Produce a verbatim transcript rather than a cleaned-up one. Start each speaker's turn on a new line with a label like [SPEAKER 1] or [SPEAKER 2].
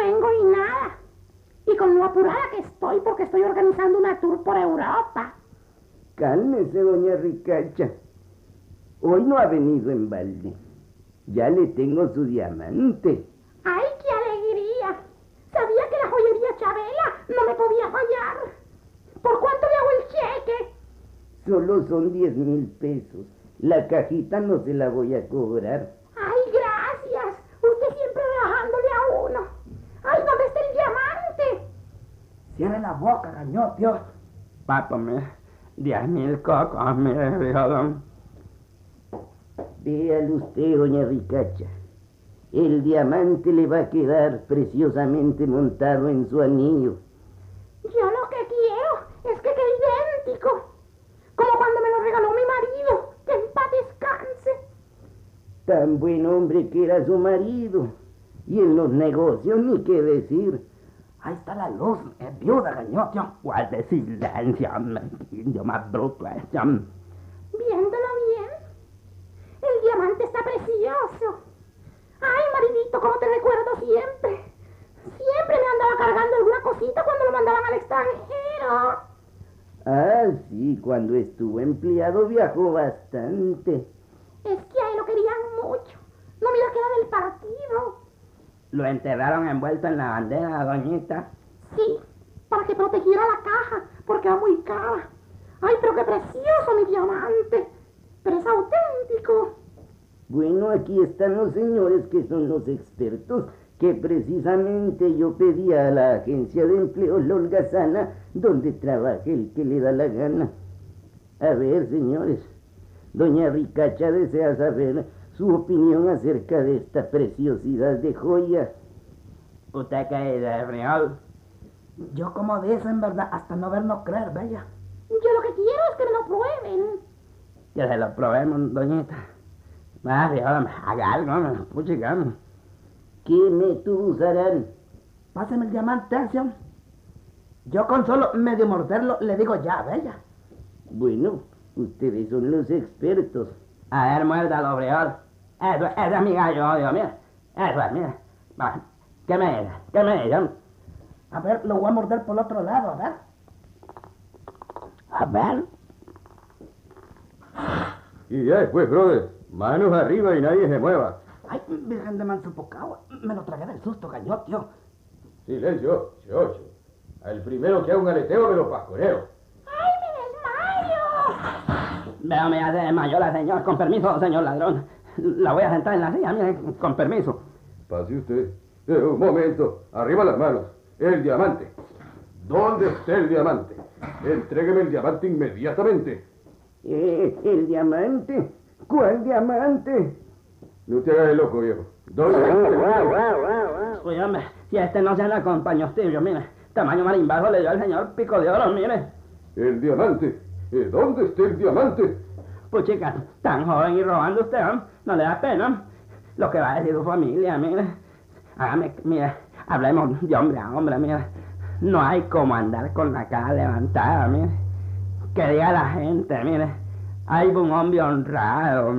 [SPEAKER 1] tengo y nada. Y con lo apurada que estoy porque estoy organizando una tour por Europa.
[SPEAKER 2] Cálmese, doña Ricacha. Hoy no ha venido en balde. Ya le tengo su diamante.
[SPEAKER 1] ¡Ay, qué alegría! Sabía que la joyería Chabela no me podía fallar. ¿Por cuánto le hago el cheque?
[SPEAKER 2] Solo son diez mil pesos. La cajita no se la voy a cobrar.
[SPEAKER 1] ¡Ay, gracias! Usted siempre rebajándole a uno. ¡Ay, ¿dónde está el diamante?
[SPEAKER 3] Cierre la boca, gañotio.
[SPEAKER 4] Papo, mire, diez mil cocos, mire, violón.
[SPEAKER 2] Véalo usted, doña Ricacha. El diamante le va a quedar preciosamente montado en su anillo.
[SPEAKER 1] Yo lo que quiero es que quede idéntico. Como cuando me lo regaló mi marido. Que en paz descanse.
[SPEAKER 2] Tan buen hombre que era su marido. Y en los negocios ni qué decir.
[SPEAKER 3] Ahí está la luz, es viuda, gañotio.
[SPEAKER 4] Guarde silencio, hombre, indio más bruto ese, hombre.
[SPEAKER 1] Viéndolo bien, el diamante está precioso. Ay, maridito, cómo te recuerdo siempre. Siempre me andaba cargando alguna cosita cuando lo mandaban al extranjero.
[SPEAKER 2] Ah, sí, cuando estuvo empleado viajó bastante.
[SPEAKER 1] Es que a él lo querían mucho. No mira que era del partido.
[SPEAKER 4] Lo enterraron envuelto en la bandera, doñita.
[SPEAKER 1] Sí, para que protegiera la caja, porque era muy cara. Ay, pero qué precioso mi diamante. Pero es auténtico.
[SPEAKER 2] Bueno, aquí están los señores que son los expertos, que precisamente yo pedí a la agencia de empleo holgazana, donde trabaje el que le da la gana. A ver, señores, doña Ricacha desea saber su opinión acerca de esta preciosidad de joya.
[SPEAKER 4] ¿Usted qué dice, friol?
[SPEAKER 3] Yo como dice, en verdad, hasta no ver no creer, bella.
[SPEAKER 1] Yo lo que quiero es que me lo prueben.
[SPEAKER 4] Que se lo probemos, doñita. Ah, friol, haga algo, me puchica.
[SPEAKER 2] ¿Qué métodos harán?
[SPEAKER 3] Páseme el diamante, acción. Yo con solo medio morderlo le digo ya, bella.
[SPEAKER 2] Bueno, ustedes son los expertos.
[SPEAKER 4] A ver, muérdalo, friol. Eso, eso es mi gallo, Dios mío. Eso es, mira. Va, ¿qué me dice? ¿Qué me dice?
[SPEAKER 3] A ver, lo voy a morder por el otro lado, a ver.
[SPEAKER 4] A ver.
[SPEAKER 5] Y ya después, brother, manos arriba y nadie se mueva.
[SPEAKER 3] Ay, virgen de Mansupocagua, me lo tragué del susto, gañotio.
[SPEAKER 5] Silencio, chocho. Al primero que haga un aleteo me lo pascoreo.
[SPEAKER 1] ¡Ay, me desmayo!
[SPEAKER 4] Veo, me hace desmayó la señora. Con permiso, señor ladrón. La voy a sentar en la silla, mire, con permiso.
[SPEAKER 5] Pase usted. Eh, un momento, arriba las manos. El diamante. ¿Dónde está el diamante? Entrégueme el diamante inmediatamente.
[SPEAKER 2] Eh, ¿el diamante? ¿Cuál diamante?
[SPEAKER 5] No te hagas el loco, viejo. ¿Dónde está el diamante?
[SPEAKER 4] Oye, hombre, si este no se le acompañó Steve, mire. Tamaño marimbajo le dio al señor pico de oro, mire.
[SPEAKER 5] El diamante. Eh, ¿Dónde está el diamante?
[SPEAKER 4] Pues chica, tan joven y robando usted, ¿no? No le da pena. Lo que va a decir su familia, mire. Hágame, mire, hablemos de hombre a hombre, mire. No hay como andar con la cara levantada, mire. Que diga la gente, mire. Hay un hombre honrado,